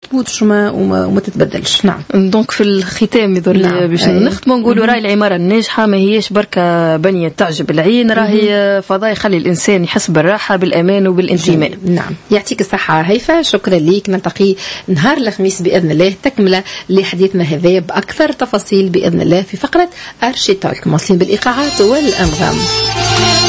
تموتش وما تتبدلش. نعم. دونك في الختام يظل باش نختموا نقولوا راهي العمارة الناجحة ما هيش بركة بنية تعجب العين، راهي فضاء يخلي الإنسان يحس بالراحة بالأمان وبالانتماء. نعم. يعطيك الصحة هيفا، شكرا ليك. نلتقي نهار الخميس بإذن الله تكملة لحديثنا هذا بأكثر تفاصيل بإذن الله في فقرة أرشي توك، مواصلين بالإيقاعات والأنغام.